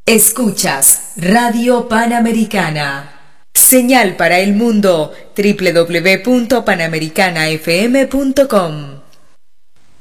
Escuchas Radio Panamericana. Señal para el mundo www.panamericanafm.com.